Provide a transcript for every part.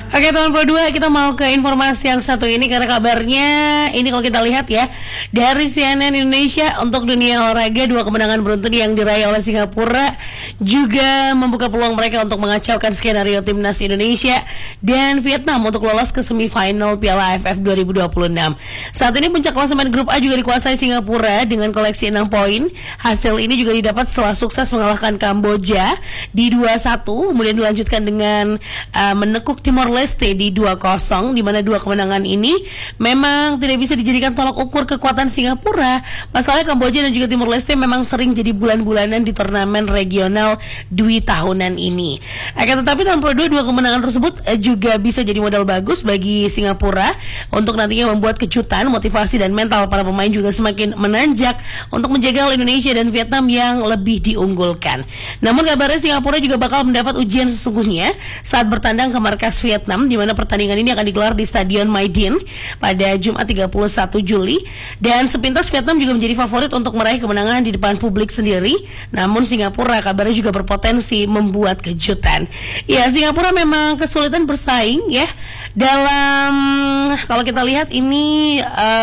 Oke teman Pro 2, kita mau ke informasi yang satu ini karena kabarnya ini kalau kita lihat ya dari CNN Indonesia untuk dunia olahraga, dua kemenangan beruntun yang diraih oleh Singapura juga membuka peluang mereka untuk mengacaukan skenario timnas Indonesia dan Vietnam untuk lolos ke semifinal Piala AFF 2026. Saat ini puncak klasemen grup A juga dikuasai Singapura dengan koleksi 6 poin. Hasil ini juga didapat setelah sukses mengalahkan Kamboja di 2-1, kemudian dilanjutkan dengan menekuk Timor Leste di 2-0, di mana dua kemenangan ini memang tidak bisa dijadikan tolak ukur kekuatan Singapura. Masalahnya Kamboja dan juga Timor Leste memang sering jadi bulan-bulanan di turnamen regional dwi tahunan ini. Akan tetapi dalam Pro 2, dua kemenangan tersebut juga bisa jadi modal bagus bagi Singapura untuk nantinya membuat kejutan, motivasi dan mental para pemain juga semakin menanjak untuk menjaga Indonesia dan Vietnam yang lebih diunggulkan. Namun kabarnya Singapura juga bakal mendapat ujian sesungguhnya saat bertandang ke markas Vietnam, di mana pertandingan ini akan digelar di Stadion My Dinh pada Jumat 31 Juli. Dan sepintas Vietnam juga menjadi favorit untuk meraih kemenangan di depan publik sendiri. Namun Singapura kabarnya juga berpotensi membuat kejutan. Ya, Singapura memang kesulitan bersaing ya dalam, kalau kita lihat ini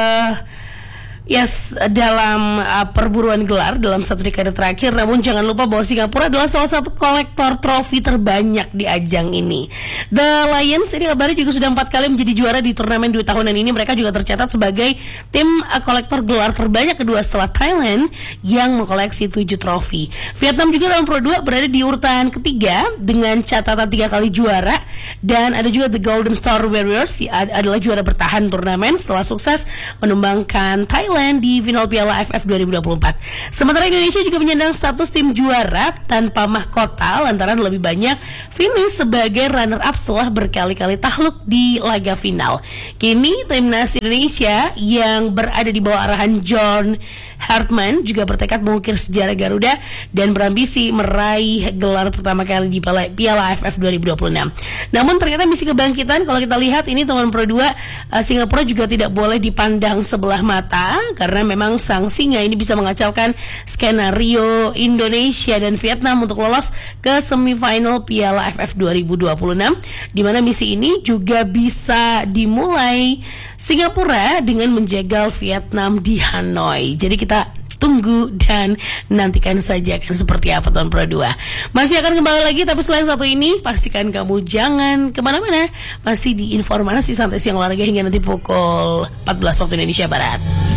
dalam perburuan gelar dalam satu dekade terakhir. Namun jangan lupa bahwa Singapura adalah salah satu kolektor trofi terbanyak di ajang ini. The Lions ini kabarnya juga sudah 4 kali menjadi juara di turnamen 2 tahunan ini. Mereka juga tercatat sebagai tim kolektor gelar terbanyak kedua setelah Thailand yang mengkoleksi 7 trofi. Vietnam juga dalam Pro 2 berada di urutan ketiga dengan catatan 3 kali juara. Dan ada juga The Golden Star Warriors adalah juara bertahan turnamen setelah sukses menumbangkan Thailand di final Piala AFF 2024. Sementara Indonesia juga menyandang status tim juara tanpa mahkota lantaran lebih banyak finish sebagai runner up setelah berkali-kali takluk di laga final. Kini timnas Indonesia yang berada di bawah arahan John Hartman juga bertekad mengukir sejarah Garuda dan berambisi meraih gelar pertama kali di Piala AFF 2026. Namun ternyata misi kebangkitan, kalau kita lihat ini teman Pro 2, Singapura juga tidak boleh dipandang sebelah mata karena memang sang singa ini bisa mengacaukan skenario Indonesia dan Vietnam untuk lolos ke semifinal Piala AFF 2026, di mana misi ini juga bisa dimulai Singapura dengan menjegal Vietnam di Hanoi. Jadi kita tunggu dan nantikan saja kan seperti apa tahun Pro 2. Masih akan kembali lagi, tapi selain satu ini pastikan kamu jangan kemana-mana. Masih di informasi santai siang olahraga hingga nanti pukul 14 waktu Indonesia Barat.